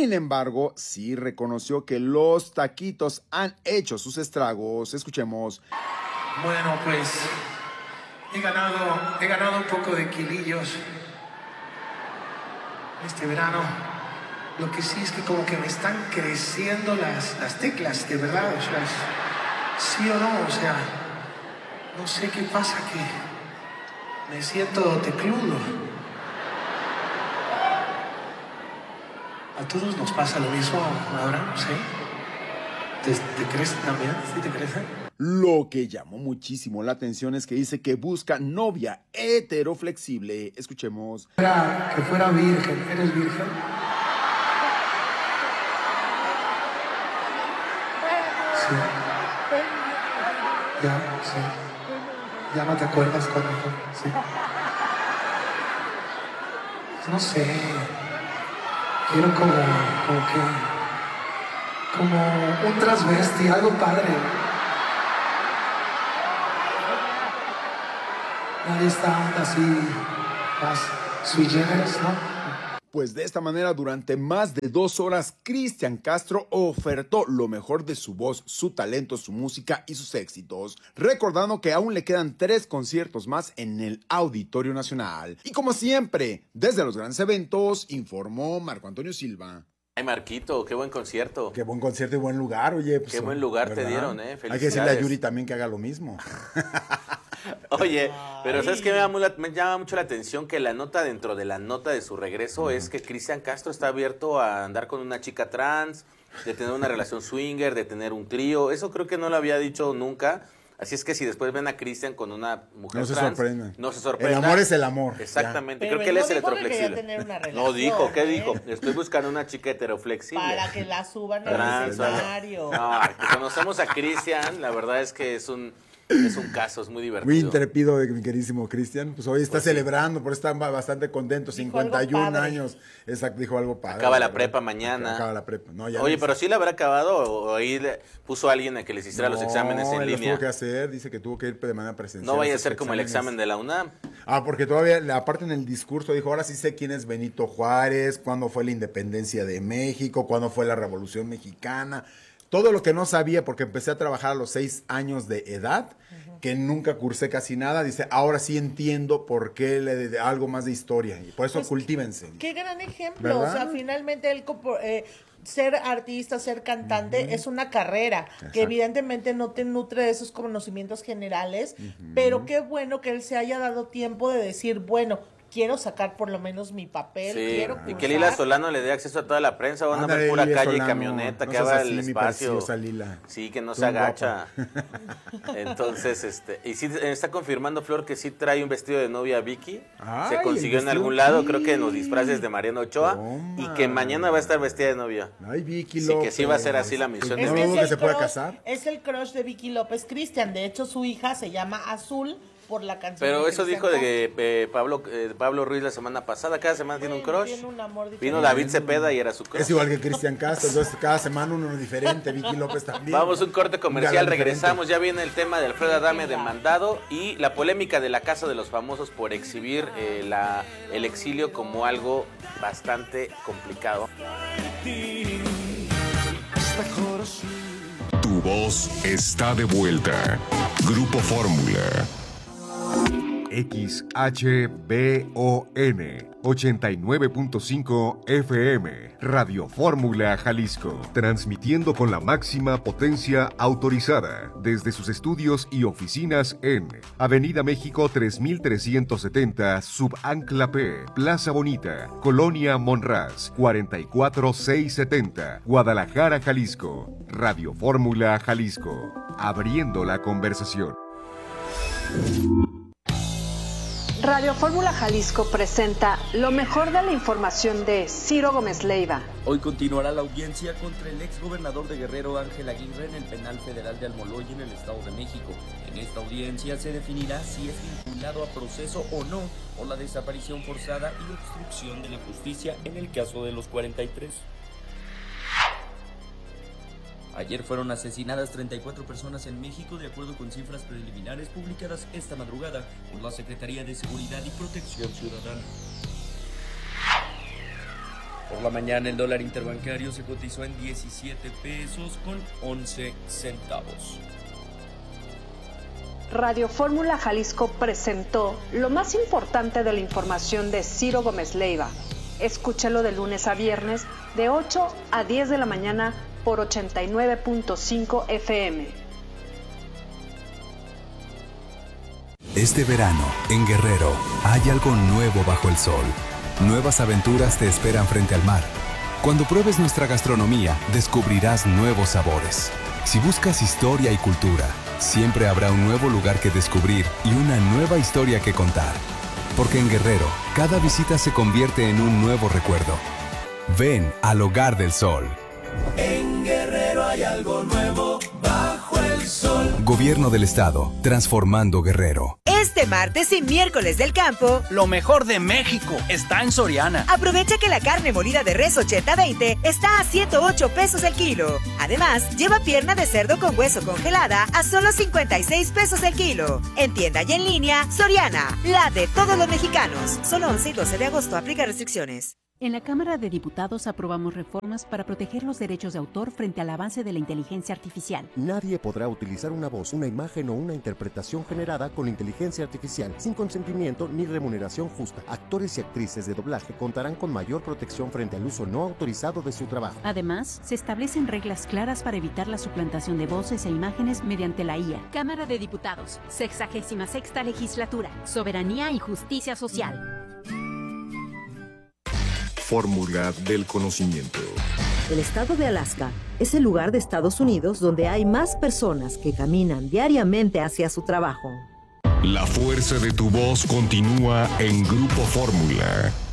Sin embargo, sí reconoció que los taquitos han hecho sus estragos. Escuchemos. Bueno, pues he ganado un poco de kilillos este verano. Lo que sí es que como que me están creciendo las teclas, de verdad, o sea, sí o no, o sea, no sé qué pasa, que me siento tecludo. ¿A todos nos pasa lo mismo ahora? No sé. ¿Te crecen también? ¿Sí te crecen? Lo que llamó muchísimo la atención es que dice que busca novia heteroflexible. Escuchemos. Que fuera virgen. ¿Eres virgen? Sí. Ya, sí. ¿Ya no te acuerdas cuándo fue? Sí. No sé. Quiero como un transvesti, algo padre. Nadie está así más sui generis, ¿no? Pues de esta manera, durante más de 2 horas, Cristian Castro ofertó lo mejor de su voz, su talento, su música y sus éxitos, recordando que aún le quedan 3 conciertos más en el Auditorio Nacional. Y como siempre, desde los grandes eventos, informó Marco Antonio Silva. Ay, Marquito, qué buen concierto. Qué buen concierto y buen lugar, oye. Pues, qué buen lugar, ¿verdad? Te dieron, Felicidades. Hay que decirle a Yuri también que haga lo mismo. Oye, pero ¿sabes qué? Me llama mucho la atención que la nota dentro de la nota de su regreso es que Cristian Castro está abierto a andar con una chica trans, de tener una relación swinger, de tener un trío. Eso creo que no lo había dicho nunca. Así es que si después ven a Cristian con una mujer trans, no se sorprendan. El amor es el amor. Exactamente. Creo que él es heteroflexible. No dijo, ¿qué dijo? Estoy buscando una chica heteroflexible. Para que la suban al escenario. No, que conocemos a Cristian, la verdad es que es un caso, es muy divertido. Muy intrépido de mi queridísimo Cristian. Pues hoy está celebrando, por eso está bastante contento. Dijo 51 años. Exacto, dijo algo padre. Acaba la prepa mañana. Acaba la prepa. No, oye, pero sí la habrá acabado o ahí le puso a alguien a que les hiciera los exámenes en línea. Tuvo que hacer, dice que tuvo que ir de manera presencial. No vaya a ser como el examen de la UNAM. Porque todavía, aparte en el discurso, dijo, ahora sí sé quién es Benito Juárez, cuándo fue la independencia de México, cuándo fue la Revolución Mexicana. Todo lo que no sabía, porque empecé a trabajar a los 6 años de edad, que nunca cursé casi nada, dice, ahora sí entiendo por qué algo más de historia, y por eso pues, cultívense. Qué gran ejemplo, ¿verdad? O sea, finalmente él ser artista, ser cantante es una carrera. Exacto. Que evidentemente no te nutre de esos conocimientos generales, pero qué bueno que él se haya dado tiempo de decir, bueno, quiero sacar por lo menos mi papel, quiero cursar. Y que Lila Solano le dé acceso a toda la prensa, van a ver pura calle Solano, y camioneta, que abra el espacio. Sí, que no se agacha. Entonces, y sí está confirmando Flor que sí trae un vestido de novia Vicky. Se consiguió en algún lado, creo que en los disfraces de Mariano Ochoa. Y que mañana va a estar vestida de novia. Ay, Vicky López. Sí, que sí va a ser así la misión. No dudo que se pueda casar. Es el crush de Vicky López Cristian. De hecho, su hija se llama Azul por la canción. Pero eso dijo de que Pablo Ruiz la semana pasada, cada semana tiene un crush. Tiene un amor diferente. Vino David Cepeda y era su crush. Es igual que Cristian Castro, entonces cada semana uno diferente, Vicky López también. Vamos a un corte comercial, regresamos, ya viene el tema de Alfredo Adame demandado y la polémica de la Casa de los Famosos por exhibir el exilio como algo bastante complicado. Tu voz está de vuelta. Grupo Fórmula. XHBON 89.5 FM, Radio Fórmula Jalisco, transmitiendo con la máxima potencia autorizada desde sus estudios y oficinas en Avenida México 3370, Subancla P, Plaza Bonita, Colonia Monraz, 44670, Guadalajara, Jalisco. Radio Fórmula Jalisco, abriendo la conversación. Radio Fórmula Jalisco presenta lo mejor de la información de Ciro Gómez Leiva. Hoy continuará la audiencia contra el exgobernador de Guerrero, Ángel Aguirre, en el penal federal de Almoloya, en el Estado de México. En esta audiencia se definirá si es vinculado a proceso o no por la desaparición forzada y obstrucción de la justicia en el caso de los 43. Ayer fueron asesinadas 34 personas en México, de acuerdo con cifras preliminares publicadas esta madrugada por la Secretaría de Seguridad y Protección Ciudadana. Por la mañana el dólar interbancario se cotizó en 17 pesos con 11 centavos. Radio Fórmula Jalisco presentó lo más importante de la información de Ciro Gómez Leiva. Escúchalo de lunes a viernes de 8 a 10 de la mañana por 89.5 FM. Este verano, en Guerrero, hay algo nuevo bajo el sol. Nuevas aventuras te esperan frente al mar. Cuando pruebes nuestra gastronomía, descubrirás nuevos sabores. Si buscas historia y cultura, siempre habrá un nuevo lugar que descubrir y una nueva historia que contar. Porque en Guerrero, cada visita se convierte en un nuevo recuerdo. Ven al Hogar del Sol. En Guerrero hay algo nuevo bajo el sol. Gobierno del Estado, transformando Guerrero. Este martes y miércoles del campo, lo mejor de México está en Soriana. Aprovecha que la carne molida de res 80-20 está a 108 pesos el kilo. Además, lleva pierna de cerdo con hueso congelada a solo 56 pesos el kilo. En tienda y en línea, Soriana, la de todos los mexicanos. Solo 11 y 12 de agosto, aplica restricciones. En la Cámara de Diputados aprobamos reformas para proteger los derechos de autor frente al avance de la inteligencia artificial. Nadie podrá utilizar una voz, una imagen o una interpretación generada con inteligencia artificial sin consentimiento ni remuneración justa. Actores y actrices de doblaje contarán con mayor protección frente al uso no autorizado de su trabajo. Además, se establecen reglas claras para evitar la suplantación de voces e imágenes mediante la IA. Cámara de Diputados, 66ª Legislatura, Soberanía y Justicia Social. Fórmula del conocimiento. El estado de Alaska es el lugar de Estados Unidos donde hay más personas que caminan diariamente hacia su trabajo. La fuerza de tu voz continúa en Grupo Fórmula.